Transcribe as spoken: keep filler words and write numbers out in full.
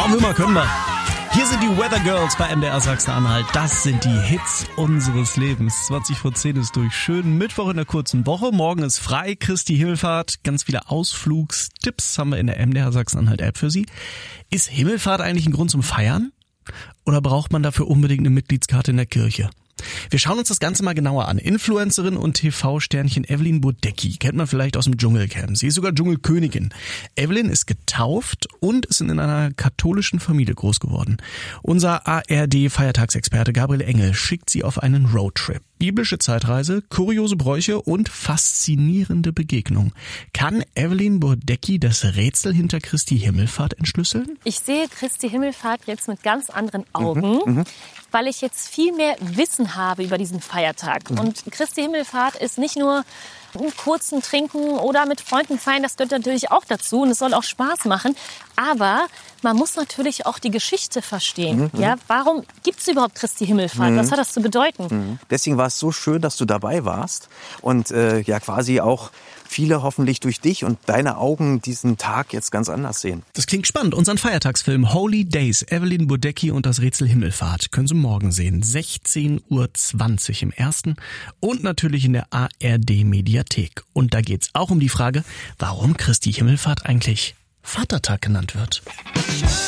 Brauchen wir mal, können wir. Hier sind die Weather Girls bei M D R Sachsen-Anhalt. Das sind die Hits unseres Lebens. zwanzig vor zehn ist durch. Schönen Mittwoch in der kurzen Woche. Morgen ist frei, Christi Himmelfahrt. Ganz viele Ausflugstipps haben wir in der M D R Sachsen-Anhalt App für Sie. Ist Himmelfahrt eigentlich ein Grund zum Feiern? Oder braucht man dafür unbedingt eine Mitgliedskarte in der Kirche? Wir schauen uns das Ganze mal genauer an. Influencerin und T V-Sternchen Evelyn Bodecki kennt man vielleicht aus dem Dschungelcamp. Sie ist sogar Dschungelkönigin. Evelyn ist getauft und ist in einer katholischen Familie groß geworden. Unser A R D-Feiertagsexperte Gabriel Engel schickt sie auf einen Roadtrip. Biblische Zeitreise, kuriose Bräuche und faszinierende Begegnungen. Kann Evelyn Bodecki das Rätsel hinter Christi Himmelfahrt entschlüsseln? Ich sehe Christi Himmelfahrt jetzt mit ganz anderen Augen, mhm, weil ich jetzt viel mehr Wissen habe über diesen Feiertag. Mhm. Und Christi Himmelfahrt ist nicht nur einen kurzen Trinken oder mit Freunden feiern, das gehört natürlich auch dazu und es soll auch Spaß machen. Aber man muss natürlich auch die Geschichte verstehen. Mhm. Ja, warum gibt es überhaupt Christi Himmelfahrt? Mhm. Was hat das zu bedeuten? Mhm. Deswegen war es so schön, dass du dabei warst und äh, ja quasi auch viele hoffentlich durch dich und deine Augen diesen Tag jetzt ganz anders sehen. Das klingt spannend. Unseren Feiertagsfilm Holy Days, Evelyn Bodecki und das Rätsel Himmelfahrt können Sie morgen sehen. sechzehn Uhr zwanzig im ersten und natürlich in der A R D-Mediathek. Und da geht's auch um die Frage, warum Christi Himmelfahrt eigentlich Vatertag genannt wird.